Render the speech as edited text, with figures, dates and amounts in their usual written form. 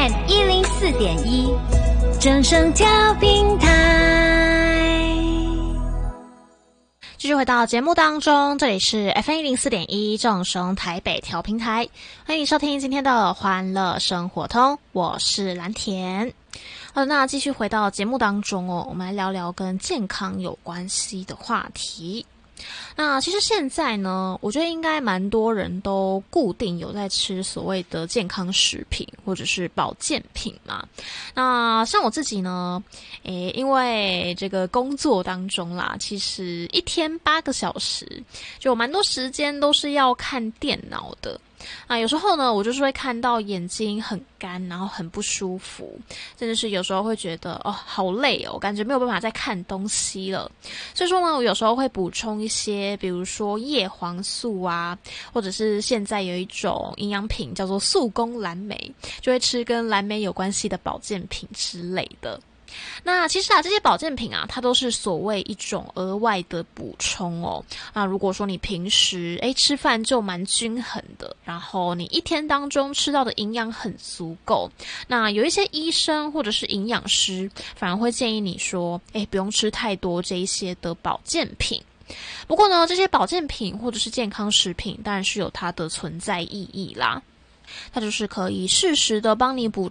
FM104.1正声调频台。 继续回到节目当中，这里是 FM104.1正声台北调频台，欢迎收听今天的欢乐生活通，我是蓝田。那继续回到节目当中我们来聊聊跟健康有关系的话题。那其实现在呢，我觉得应该蛮多人都固定有在吃所谓的健康食品或者是保健品嘛。那像我自己呢，因为这个工作当中啦，其实一天8个小时，就有蛮多时间都是要看电脑的。有时候呢，我就是会看到眼睛很干，然后很不舒服，真的是有时候会觉得好累哦，感觉没有办法再看东西了。所以说呢，我有时候会补充一些，比如说叶黄素啊，或者是现在有一种营养品叫做速攻蓝莓，就会吃跟蓝莓有关系的保健品之类的。那其实这些保健品它都是所谓一种额外的补充哦。那如果说你平时吃饭就蛮均衡的，然后你一天当中吃到的营养很足够，那有一些医生或者是营养师反而会建议你说，不用吃太多这一些的保健品。不过呢，这些保健品或者是健康食品当然是有它的存在意义啦。它就是可以适时的帮你补